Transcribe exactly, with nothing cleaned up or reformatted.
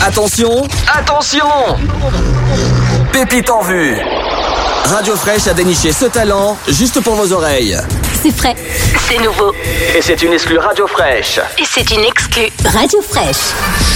Attention, attention! Pépite en vue. Radio Fraîche a déniché ce talent juste pour vos oreilles. C'est frais, c'est nouveau. Et c'est une exclue Radio Fraîche. Et c'est une exclue Radio Fraîche.